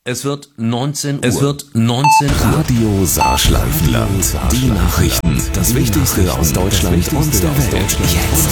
Es wird 19 Uhr. Radio Saarschleifenland. Die Nachrichten. Das Wichtigste aus Deutschland und der Welt. Jetzt.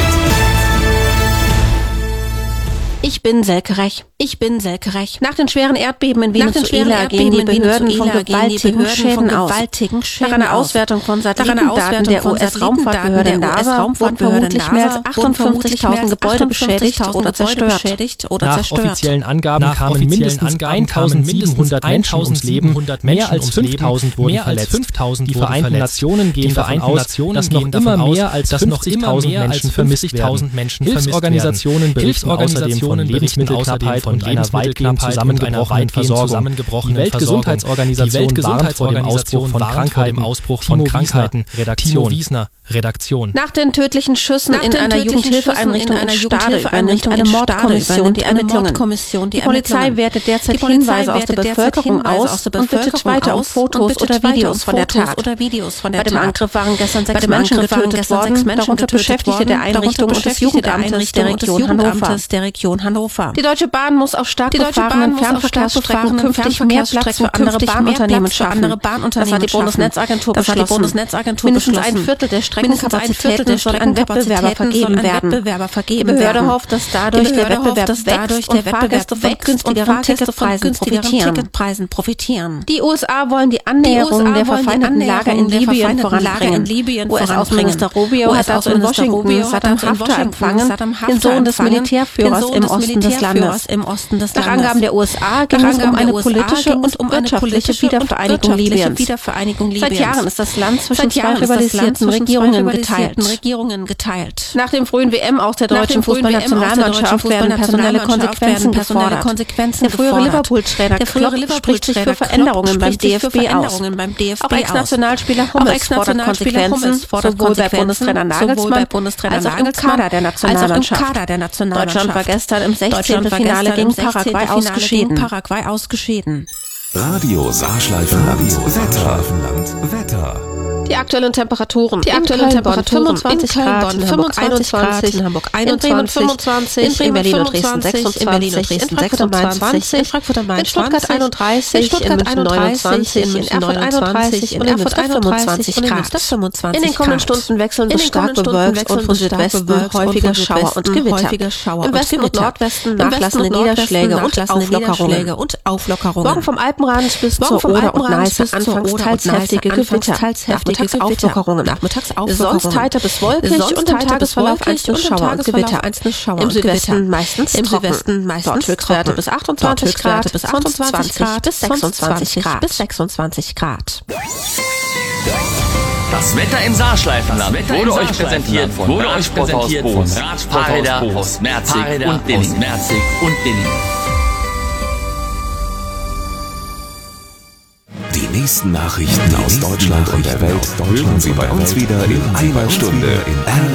Ich bin Selke Rech. Nach den schweren Erdbeben in Venezuela gehen die Behörden von gewaltigen Schäden aus. Nach einer Auswertung von Satellitendaten der US-Raumfahrtbehörde NASA wurden vermutlich mehr als 58.000 Gebäude beschädigt oder zerstört. Nach offiziellen Angaben kamen mindestens 1.700 Menschen ums Leben, mehr als 5.000 wurden verletzt. Die Vereinten Nationen gehen davon aus, dass noch immer mehr als 50.000 Menschen vermisst werden. Hilfsorganisationen berichten außerdem von Lebensmittelknappheit und einer weitgehend zusammengebrochenen Versorgung. Die Weltgesundheitsorganisation warnt vor dem Ausbruch von Krankheiten. Timo Wiesner, Redaktion. Nach den tödlichen Schüssen in einer Jugendhilfeeinrichtung in Stade übernimmt eine Mordkommission die Ermittlungen. Die Polizei wertet derzeit Hinweise aus der Bevölkerung aus und bittet weiter um Fotos oder Videos von der Tat. Bei dem Angriff waren gestern 6 Menschen getötet worden, darunter Beschäftigte der Einrichtung und des Jugendamtes der Region Hannover. Die Deutsche Bahn muss auf stark befahrenen Fernverkehrsstrecken künftig mehr Platz für andere Bahnunternehmen schaffen. Das hat die Bundesnetzagentur beschlossen. Mindestens ein Viertel der Streckenkapazitäten soll an Wettbewerber vergeben werden. Die Behörde hofft, dass dadurch der Wettbewerb wächst und Fahrgäste von günstigeren Ticketpreisen profitieren. Die USA wollen die Annäherung der verfeindeten Lager in Libyen voranbringen. US-Außenminister Rubio hat dazu in Washington Saddam Haftar empfangen, den Sohn des Militärführers im Osten des Landes. Nach Angaben der USA ging es um eine politische und wirtschaftliche Wiedervereinigung Libyens. Seit Jahren ist das Land zwischen zwei rivalisierten Regierungen geteilt. Nach dem frühen WM aus der deutschen Fußballnationalmannschaft werden personelle Konsequenzen gefordert. Der frühere Liverpool-Trainer Klopp spricht sich für Veränderungen beim DFB aus. Auch Ex-Nationalspieler Hummels fordert Konsequenzen, sowohl bei Bundestrainer Nagelsmann als auch im Kader der Nationalmannschaft. Deutschland war gestern im 16. Finale gegen Paraguay ausgeschieden. Radio Saarschleifenland. Wetter. Die aktuellen Temperaturen. In Köln 25 Grad, in Hamburg 21, in Bremen 25, in Berlin und Dresden 26, in Frankfurt am Main 20, in Stuttgart 31, in München 29, in Erfurt 21 und in Münster 25 Grad. In den kommenden Stunden wechseln bis stark bewölkt und von Südwesten häufiger Schauer und Gewitter. Im Westen und Nordwesten nachlassende Niederschläge und Auflockerungen. Morgen vom Alpenrand bis zur Oder und Neiße anfangs teils heftige Gewitter. Nachmittags Auflockerungen. Sonst heiter bis wolkig und im Tagesverlauf einzelne Schauer und Gewitter. Im Südwesten meistens trocken. Dort Höchstwerte bis 28 Grad, bis 28 bis 26 Grad. Das Wetter im Saarschleifenland wurde euch präsentiert von Bohns, Fahrräder aus Merzig und Dinning. Die nächsten Nachrichten aus Deutschland und der Welt hören Sie bei uns wieder in einer Stunde in